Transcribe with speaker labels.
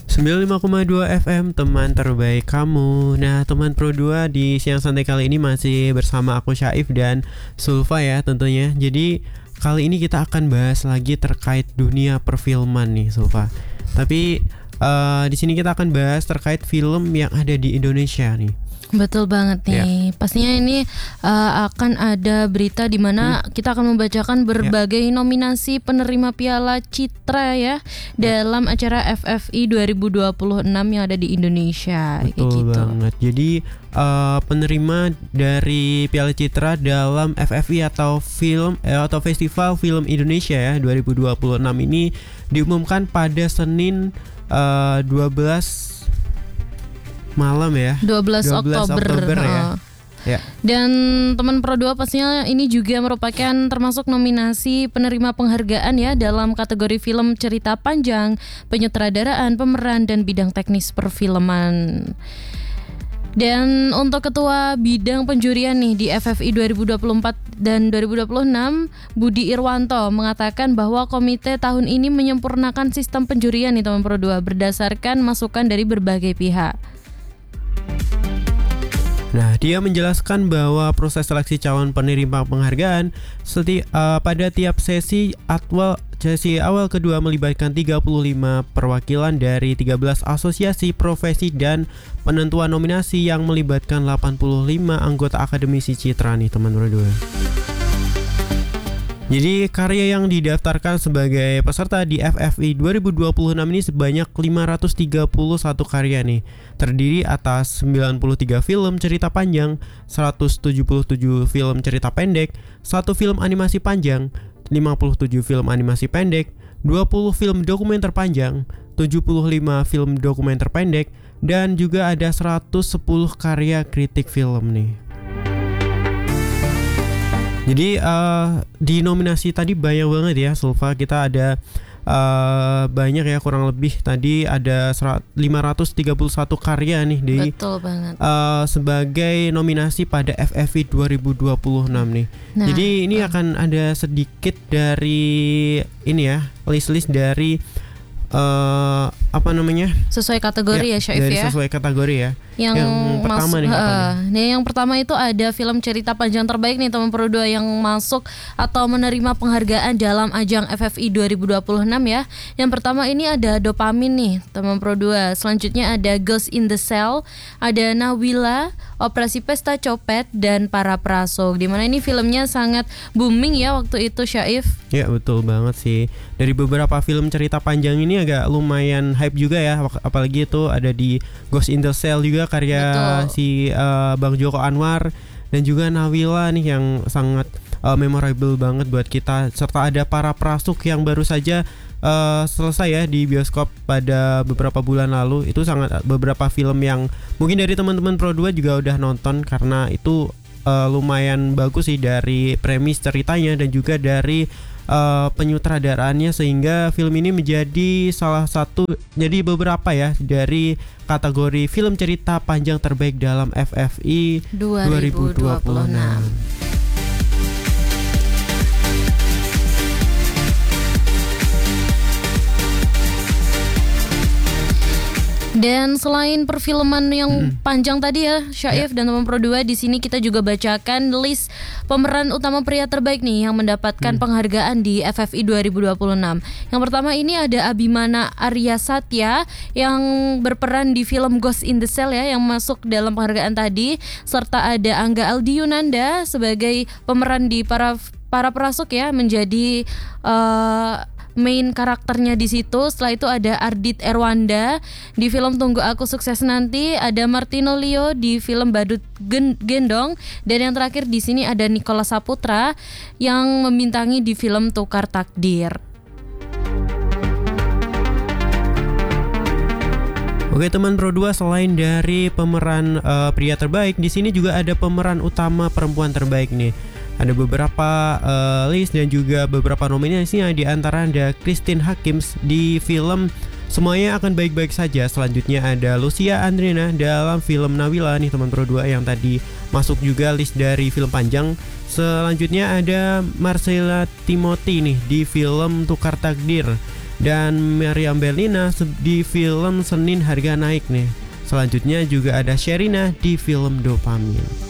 Speaker 1: 95,2 FM teman terbaik kamu. Nah teman Pro 2 di siang santai kali ini masih bersama aku Syaif dan Sulfa ya tentunya. Jadi kali ini kita akan bahas lagi terkait dunia perfilman nih Sulfa. Tapi di sini kita akan bahas terkait film yang ada di Indonesia nih.
Speaker 2: Betul banget nih. Pastinya ini akan ada berita di mana kita akan membacakan berbagai nominasi penerima Piala Citra ya dalam acara FFI 2026 yang ada di Indonesia.
Speaker 1: Betul
Speaker 2: gitu.
Speaker 1: banget. Jadi penerima dari Piala Citra dalam FFI atau atau Festival Film Indonesia ya 2026 ini diumumkan pada Senin 12 malam ya
Speaker 2: 12 Oktober
Speaker 1: ya. Ya.
Speaker 2: Dan teman Pro 2 pastinya ini juga merupakan termasuk nominasi penerima penghargaan ya dalam kategori film cerita panjang, penyutradaraan, pemeran dan bidang teknis perfilman. Dan untuk ketua bidang penjurian nih di FFI 2024 dan 2026, Budi Irwanto mengatakan bahwa komite tahun ini menyempurnakan sistem penjurian nih teman Pro 2 berdasarkan masukan dari berbagai pihak.
Speaker 1: Nah, dia menjelaskan bahwa proses seleksi calon penerima penghargaan pada tiap sesi awal kedua melibatkan 35 perwakilan dari 13 asosiasi profesi dan penentuan nominasi yang melibatkan 85 anggota akademisi Citra nih teman berdua. Jadi karya yang didaftarkan sebagai peserta di FFI 2026 ini sebanyak 531 karya nih. Terdiri atas 93 film cerita panjang, 177 film cerita pendek, 1 film animasi panjang, 57 film animasi pendek, 20 film dokumenter panjang, 75 film dokumenter pendek, dan juga ada 110 karya kritik film nih. Jadi di nominasi tadi banyak banget ya Sulfa. Kita ada banyak ya, kurang lebih tadi ada 531 karya nih di sebagai nominasi pada FFI 2026 nih. Nah, jadi ini akan ada sedikit dari ini ya, list-list dari
Speaker 2: sesuai kategori ya Syaif ya.
Speaker 1: Sesuai kategori ya. Yang pertama nih
Speaker 2: yang pertama itu ada film cerita panjang terbaik nih teman Pro 2 yang masuk atau menerima penghargaan dalam ajang FFI 2026 ya. Yang pertama ini ada Dopamin nih teman Pro 2. Selanjutnya ada Ghost in the Shell, ada Nawila, Operasi Pesta Copet, dan Para Prasok. Dimana ini filmnya sangat booming ya waktu itu Syaif.
Speaker 1: Ya betul banget sih. Dari beberapa film cerita panjang ini agak lumayan hype juga ya. Apalagi itu ada di Ghost in the Shell juga karya si Bang Joko Anwar, dan juga Nawila nih yang sangat memorable banget buat kita. Serta ada Para Prasok yang baru saja selesai ya di bioskop pada beberapa bulan lalu. Itu sangat beberapa film yang mungkin dari teman-teman Pro 2 juga udah nonton, karena itu lumayan bagus sih dari premis ceritanya dan juga dari penyutradaraannya, sehingga film ini menjadi salah satu jadi beberapa ya dari kategori film cerita panjang terbaik dalam FFI 2026.
Speaker 2: Dan selain perfilman yang panjang tadi ya Syaif dan teman Pro 2, di sini kita juga bacakan list pemeran utama pria terbaik nih yang mendapatkan penghargaan di FFI 2026. Yang pertama ini ada Abimana Arya Satya yang berperan di film Ghost in the Shell ya, yang masuk dalam penghargaan tadi, serta ada Angga Aldi Yunanda sebagai pemeran di Para Prasok ya, menjadi main karakternya di situ. Setelah itu ada Ardit Erwanda di film Tunggu Aku Sukses Nanti, ada Martino Leo di film Badut Gendong, dan yang terakhir di sini ada Nicola Saputra yang membintangi di film Tukar Takdir.
Speaker 1: Oke teman Pro 2, selain dari pemeran pria terbaik, di sini juga ada pemeran utama perempuan terbaik nih. Ada beberapa list dan juga beberapa nominasinya. Di antara ada Christine Hakims di film Semuanya Akan Baik-Baik Saja. Selanjutnya ada Lucia Andrina dalam film Nawila nih teman Pro 2 yang tadi masuk juga list dari film panjang. Selanjutnya ada Marcella Timothy nih di film Tukar Takdir. dan Meriam Bellina di film Senin Harga Naik nih. Selanjutnya juga ada Sherina di film Dopamin.